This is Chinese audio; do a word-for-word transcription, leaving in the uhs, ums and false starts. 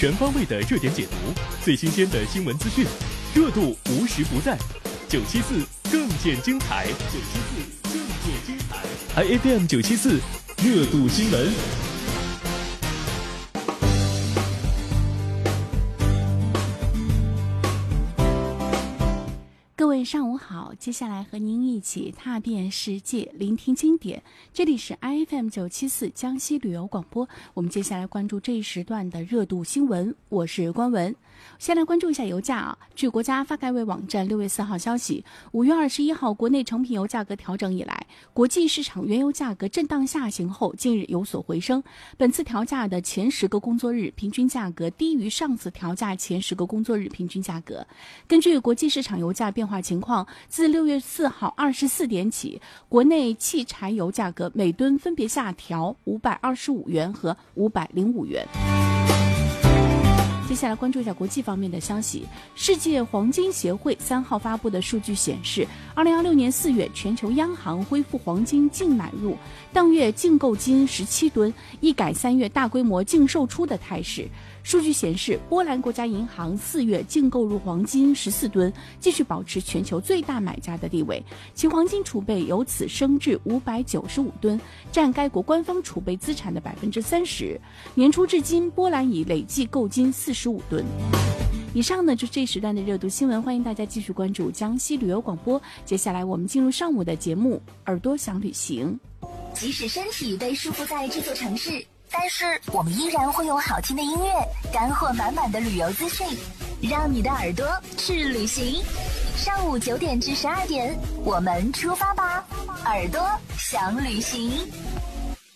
全方位的热点解读，最新鲜的新闻资讯，热度无时不在。九七四更见精彩，九七四更见精彩 ，I F M 九七四热度新闻。 各位上午好，接下来和您一起踏遍世界，聆听经典。这里是 I F M 九七四江西旅游广播，我们接下来关注这一时段的热度新闻，我是关文。先来关注一下油价啊。据国家发改委网站六月四号消息，五月二十一号国内成品油价格调整以来，国际市场原油价格震荡下行后，近日有所回升。本次调价的前十个工作日平均价格低于上次调价前十个工作日平均价格。根据国际市场油价变化情况，自六月四号二十四点起，国内汽柴油价格每吨分别下调五百二十五元和五百零五元。接下来关注一下国际方面的消息。世界黄金协会三号发布的数据显示，二零二六年四月全球央行恢复黄金净买入，当月净购金十七吨，一改三月大规模净售出的态势。数据显示，波兰国家银行四月净购入黄金十四吨，继续保持全球最大买家的地位，其黄金储备由此升至五百九十五吨，占该国官方储备资产的百分之三十。年初至今，波兰已累计购金四十五吨。以上呢，就是这时段的热度新闻，欢迎大家继续关注江西旅游广播。接下来我们进入上午的节目，耳朵想旅行。 即使身体被束缚在这座城市，但是我们依然会用好听的音乐，干货满满的旅游资讯，让你的耳朵去旅行。上午九点至十二点，我们出发吧，耳朵想旅行。